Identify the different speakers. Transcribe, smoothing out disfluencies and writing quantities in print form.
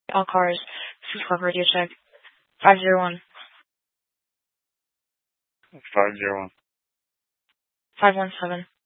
Speaker 1: all cars. Food Club Radio Check. 501.
Speaker 2: 501.
Speaker 1: 517.